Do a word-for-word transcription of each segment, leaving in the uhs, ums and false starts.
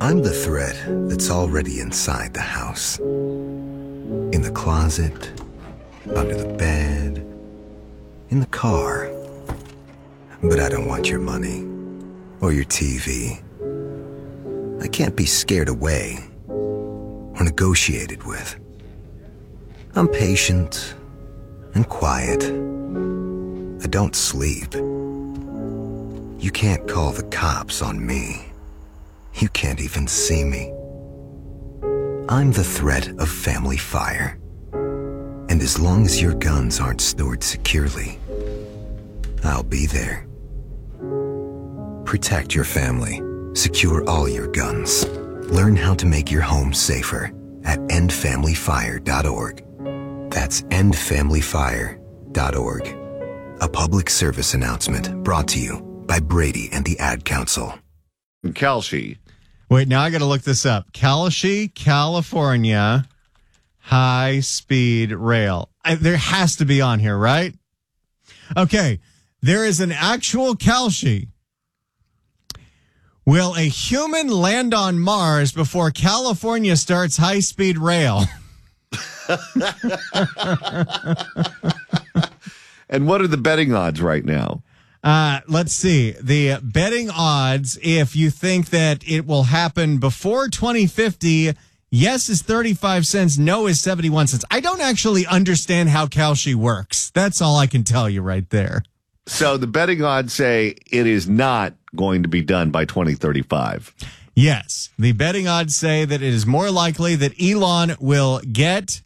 I'm the thread that's already inside the house. In the closet, under the bed, in the car. But I don't want your money or your T V. I can't be scared away or negotiated with. I'm patient and quiet. I don't sleep. You can't call the cops on me. You can't even see me. I'm the threat of family fire. And as long as your guns aren't stored securely, I'll be there. Protect your family. Secure all your guns. Learn how to make your home safer at end family fire dot org. That's end family fire dot org. A public service announcement brought to you by Brady and the Ad Council. Calshi. Wait, now I got to look this up. Calshi, California, high-speed rail. I, there has to be on here, right? Okay, there is an actual Calshi. Will a human land on Mars before California starts high-speed rail? And what are the betting odds right now? Uh, let's see. The betting odds, if you think that it will happen before twenty fifty, yes is thirty-five cents, no is seventy-one cents. I don't actually understand how Calshi works. That's all I can tell you right there. So the betting odds say it is not going to be done by twenty thirty-five. Yes. The betting odds say that it is more likely that Elon will get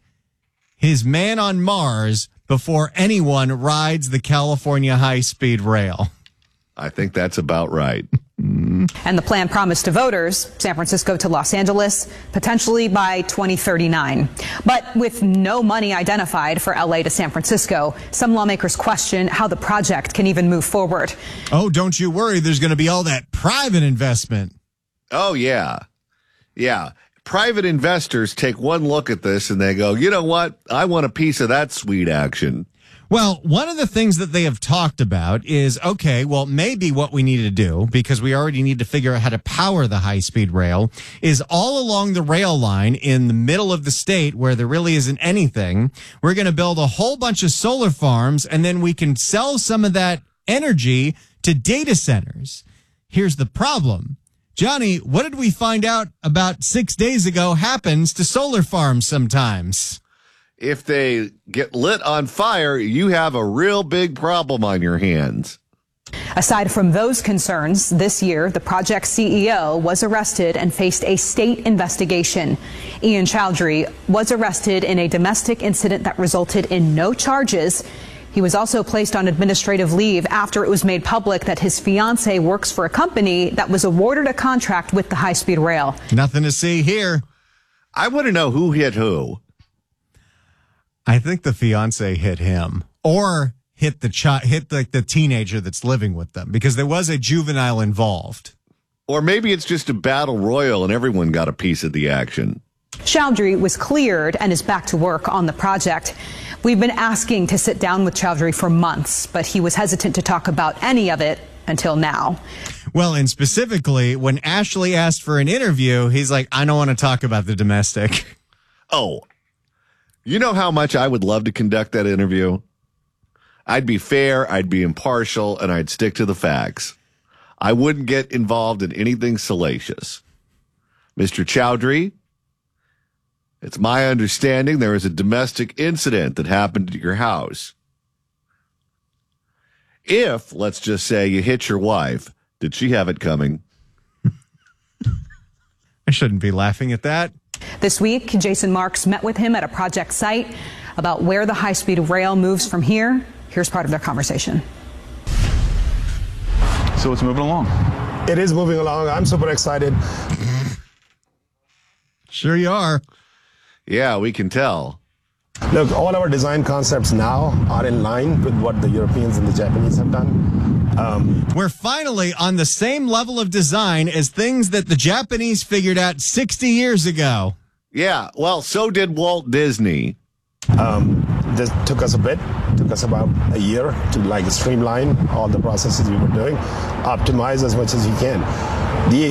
his man on Mars before anyone rides the California high-speed rail. I think that's about right. And the plan promised to voters, San Francisco to Los Angeles, potentially by twenty thirty-nine. But with no money identified for L A to San Francisco, some lawmakers question how the project can even move forward. Oh, don't you worry. There's going to be all that private investment. Oh, yeah. Yeah. Private investors take one look at this and they go, you know what? I want a piece of that sweet action. Well, one of the things that they have talked about is, okay, well, maybe what we need to do, because we already need to figure out how to power the high-speed rail, is all along the rail line in the middle of the state where there really isn't anything, we're going to build a whole bunch of solar farms, and then we can sell some of that energy to data centers. Here's the problem. Johnny, what did we find out about six days ago happens to solar farms sometimes? If they get lit on fire, you have a real big problem on your hands. Aside from those concerns, this year, the project's C E O was arrested and faced a state investigation. Ian Chowdhury was arrested in a domestic incident that resulted in no charges. He was also placed on administrative leave after it was made public that his fiancée works for a company that was awarded a contract with the high-speed rail. Nothing to see here. I want to know who hit who. I think the fiancé hit him or hit the chi- hit the, the teenager that's living with them, because there was a juvenile involved. Or maybe it's just a battle royal and everyone got a piece of the action. Chowdhury was cleared and is back to work on the project. We've been asking to sit down with Chowdhury for months, but he was hesitant to talk about any of it until now. Well, and specifically, when Ashley asked for an interview, he's like, I don't want to talk about the domestic. Oh, you know how much I would love to conduct that interview? I'd be fair, I'd be impartial, and I'd stick to the facts. I wouldn't get involved in anything salacious. Mister Chowdhury, it's my understanding there is a domestic incident that happened at your house. If, let's just say, you hit your wife, did she have it coming? I shouldn't be laughing at that. This week, Jason Marks met with him at a project site about where the high-speed rail moves from here. Here's part of their conversation. So it's moving along. It is moving along. I'm super excited. Sure you are. Yeah, we can tell. Look, all our design concepts now are in line with what the Europeans and the Japanese have done. Um, We're finally on the same level of design as things that the Japanese figured out sixty years ago. Yeah, well, so did Walt Disney. um, this took us a bit, took us about a year to like streamline all the processes we were doing, optimize as much as you can. The